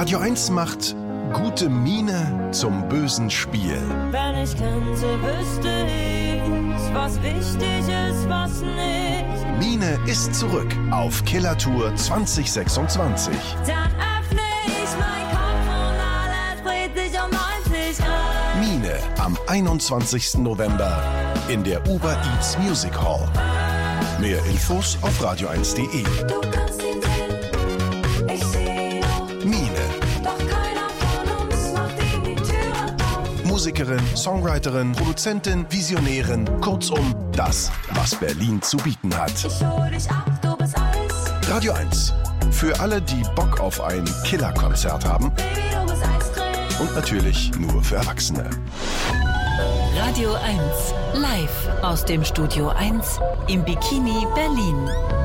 Radio 1 macht gute Miene zum bösen Spiel. Wenn ich könnte, wüsste ich, was wichtig ist, was nicht. Miene ist zurück auf Killertour 2026. Dann öffne ich meinen Kopf und alles dreht sich um 90 Grad. Miene am 21. November in der Uber Eats Music Hall. Mehr Infos auf radio1.de. Du kannst ihn sehen, ich seh ihn auch. Miene. Doch keiner von uns macht ihm die Türe auf. Musikerin, Songwriterin, Produzentin, Visionärin, kurzum das, was Berlin zu bieten hat. Ich hol dich ab, du bist Eis. Radio 1. Für alle, die Bock auf ein Killerkonzert haben Baby, du bist Eiscreme. und natürlich nur für Erwachsene. Radio 1, live aus dem Studio 1 im Bikini Berlin.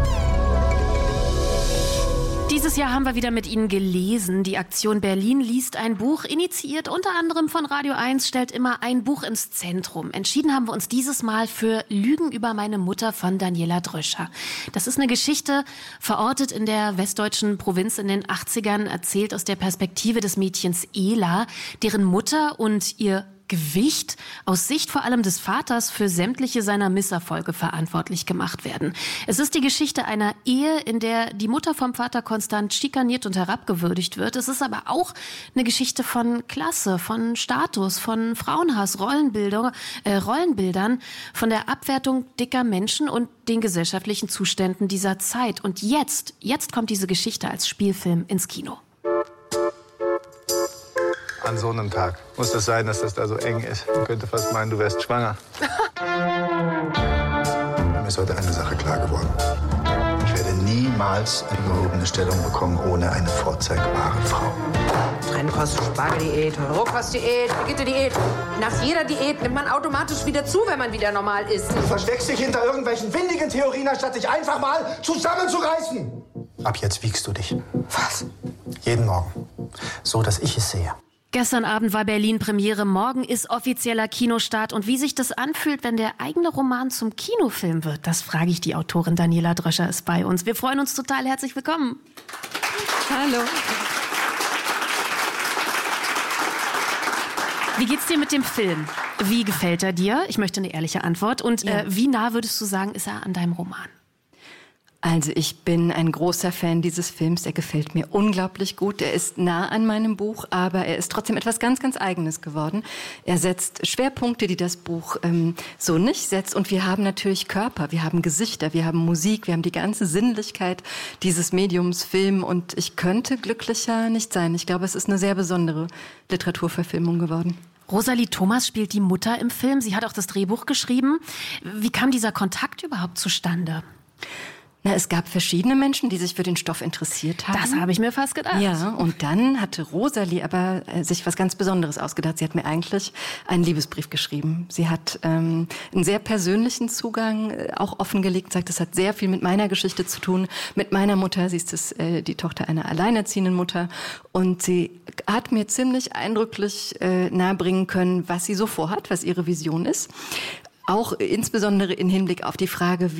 Dieses Jahr haben wir wieder mit Ihnen gelesen. Die Aktion Berlin liest ein Buch, initiiert unter anderem von Radio 1, stellt immer ein Buch ins Zentrum. Entschieden haben wir uns dieses Mal für Lügen über meine Mutter von Daniela Dröscher. Das ist eine Geschichte, verortet in der westdeutschen Provinz in den 80ern, erzählt aus der Perspektive des Mädchens Ela, deren Mutter und ihr Gewicht aus Sicht vor allem des Vaters für sämtliche seiner Misserfolge verantwortlich gemacht werden. Es ist die Geschichte einer Ehe, in der die Mutter vom Vater konstant schikaniert und herabgewürdigt wird. Es ist aber auch eine Geschichte von Klasse, von Status, von Frauenhass, Rollenbildern, von der Abwertung dicker Menschen und den gesellschaftlichen Zuständen dieser Zeit. Und jetzt kommt diese Geschichte als Spielfilm ins Kino. An so einem Tag muss das sein, dass das da so eng ist. Man könnte fast meinen, du wärst schwanger. Mir ist heute eine Sache klar geworden. Ich werde niemals eine gehobene Stellung bekommen ohne eine vorzeigbare Frau. Trennkost, Spargeldiät, Rohkostdiät, Brigitte-Diät. Nach jeder Diät nimmt man automatisch wieder zu, wenn man wieder normal isst. Du versteckst dich hinter irgendwelchen windigen Theorien, anstatt dich einfach mal zusammenzureißen. Ab jetzt wiegst du dich. Was? Jeden Morgen. So, dass ich es sehe. Gestern Abend war Berlin-Premiere, morgen ist offizieller Kinostart. Und wie sich das anfühlt, wenn der eigene Roman zum Kinofilm wird, das frage ich die Autorin Daniela Dröscher ist bei uns. Wir freuen uns total. Herzlich willkommen. Hallo. Wie geht's dir mit dem Film? Wie gefällt er dir? Ich möchte eine ehrliche Antwort. Und wie nah würdest du sagen, ist er an deinem Roman? Also ich bin ein großer Fan dieses Films. Er gefällt mir unglaublich gut. Er ist nah an meinem Buch, aber er ist trotzdem etwas ganz, ganz Eigenes geworden. Er setzt Schwerpunkte, die das Buch so nicht setzt. Und wir haben natürlich Körper, wir haben Gesichter, wir haben Musik, wir haben die ganze Sinnlichkeit dieses Mediums Film. Und ich könnte glücklicher nicht sein. Ich glaube, es ist eine sehr besondere Literaturverfilmung geworden. Rosalie Thomas spielt die Mutter im Film. Sie hat auch das Drehbuch geschrieben. Wie kam dieser Kontakt überhaupt zustande? Na, es gab verschiedene Menschen, die sich für den Stoff interessiert haben. Das habe ich mir fast gedacht. Ja, und dann hatte Rosalie aber sich was ganz Besonderes ausgedacht. Sie hat mir eigentlich einen Liebesbrief geschrieben. Sie hat einen sehr persönlichen Zugang auch offengelegt, sagt, das hat sehr viel mit meiner Geschichte zu tun, mit meiner Mutter. Sie ist die Tochter einer alleinerziehenden Mutter. Und sie hat mir ziemlich eindrücklich nahebringen können, was sie so vorhat, was ihre Vision ist. Auch insbesondere im Hinblick auf die Frage,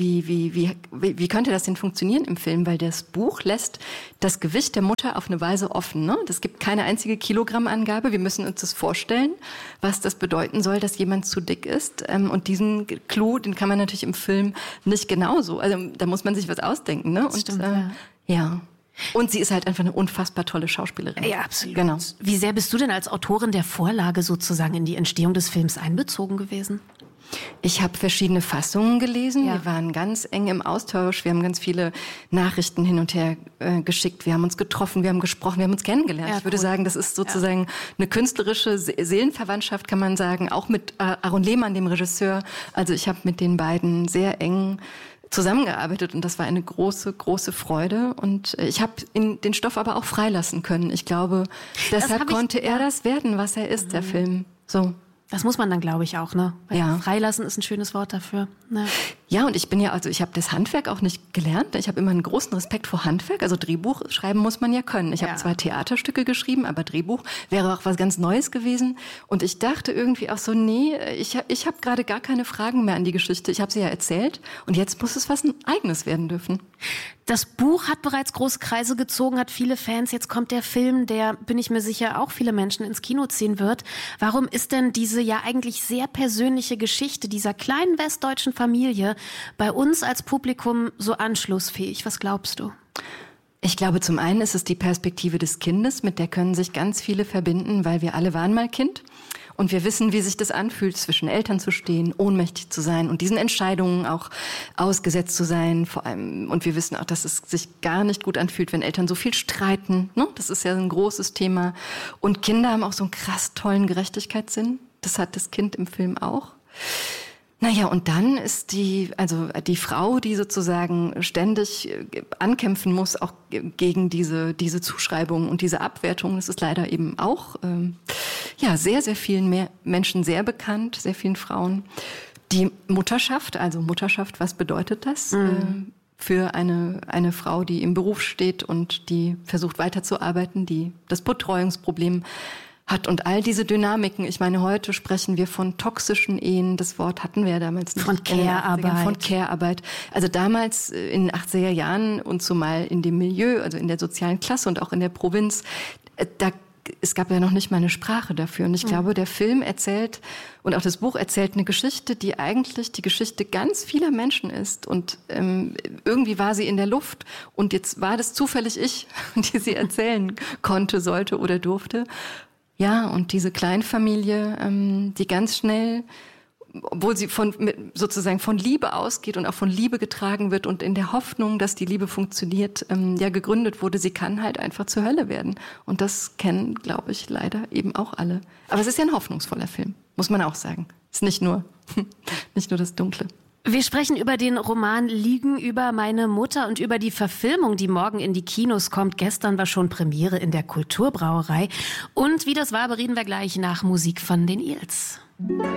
wie könnte das denn funktionieren im Film? Weil das Buch lässt das Gewicht der Mutter auf eine Weise offen. Ne? Es gibt keine einzige Kilogrammangabe. Wir müssen uns das vorstellen, was das bedeuten soll, dass jemand zu dick ist. Und diesen Clou, den kann man natürlich im Film nicht genauso. Also da muss man sich was ausdenken. Ne? Das stimmt, ja. Und sie ist halt einfach eine unfassbar tolle Schauspielerin. Ja, absolut. Genau. Wie sehr bist du denn als Autorin der Vorlage sozusagen in die Entstehung des Films einbezogen gewesen? Ich habe verschiedene Fassungen gelesen. Ja. Wir waren ganz eng im Austausch. Wir haben ganz viele Nachrichten hin und her geschickt. Wir haben uns getroffen, wir haben gesprochen, wir haben uns kennengelernt. Ja, ich würde sagen, das ist sozusagen eine künstlerische Seelenverwandtschaft, kann man sagen. Auch mit Aaron Lehmann, dem Regisseur. Also ich habe mit den beiden sehr eng zusammengearbeitet und das war eine große, große Freude. Und ich habe den Stoff aber auch freilassen können. Ich glaube, deshalb konnte er das werden, was er ist, der Film. So. Das muss man dann, glaube ich, auch, ne? Weil ja. Freilassen ist ein schönes Wort dafür. Ne? Ja, und ich habe das Handwerk auch nicht gelernt. Ich habe immer einen großen Respekt vor Handwerk. Also Drehbuch schreiben muss man ja können. Ich habe 2 Theaterstücke geschrieben, aber Drehbuch wäre auch was ganz Neues gewesen. Und ich dachte irgendwie auch so, nee, ich habe gerade gar keine Fragen mehr an die Geschichte. Ich habe sie ja erzählt und jetzt muss es was Eigenes werden dürfen. Das Buch hat bereits große Kreise gezogen, hat viele Fans. Jetzt kommt der Film, der, bin ich mir sicher, auch viele Menschen ins Kino ziehen wird. Warum ist denn diese ja eigentlich sehr persönliche Geschichte dieser kleinen westdeutschen Familie bei uns als Publikum so anschlussfähig? Was glaubst du? Ich glaube, zum einen ist es die Perspektive des Kindes, mit der können sich ganz viele verbinden, weil wir alle waren mal Kind. Und wir wissen, wie sich das anfühlt, zwischen Eltern zu stehen, ohnmächtig zu sein und diesen Entscheidungen auch ausgesetzt zu sein. Vor allem, und wir wissen auch, dass es sich gar nicht gut anfühlt, wenn Eltern so viel streiten. Ne? Das ist ja ein großes Thema. Und Kinder haben auch so einen krass tollen Gerechtigkeitssinn. Das hat das Kind im Film auch. Naja, und dann ist die Frau, die sozusagen ständig ankämpfen muss, auch gegen diese Zuschreibung und diese Abwertung. Das ist leider eben auch sehr, sehr vielen mehr Menschen sehr bekannt, sehr vielen Frauen. Die Mutterschaft, was bedeutet das? Für eine Frau, die im Beruf steht und die versucht weiterzuarbeiten, die das Betreuungsproblem hat und all diese Dynamiken. Ich meine, heute sprechen wir von toxischen Ehen. Das Wort hatten wir ja damals nicht. Von Care-Arbeit. Von Care-Arbeit. Also damals in den 80er Jahren und zumal in dem Milieu, also in der sozialen Klasse und auch in der Provinz, es gab ja noch nicht mal eine Sprache dafür. Und ich glaube, der Film erzählt und auch das Buch erzählt eine Geschichte, die eigentlich die Geschichte ganz vieler Menschen ist. Und irgendwie war sie in der Luft. Und jetzt war das zufällig ich, die sie erzählen konnte, sollte oder durfte. Ja, und diese Kleinfamilie, die ganz schnell, obwohl sie sozusagen von Liebe ausgeht und auch von Liebe getragen wird und in der Hoffnung, dass die Liebe funktioniert, gegründet wurde, sie kann halt einfach zur Hölle werden. Und das kennen, glaube ich, leider eben auch alle. Aber es ist ja ein hoffnungsvoller Film, muss man auch sagen. Es ist nicht nur das Dunkle. Wir sprechen über den Roman Lügen über meine Mutter und über die Verfilmung, die morgen in die Kinos kommt. Gestern war schon Premiere in der Kulturbrauerei. Und wie das war, bereden wir gleich nach Musik von den Eels.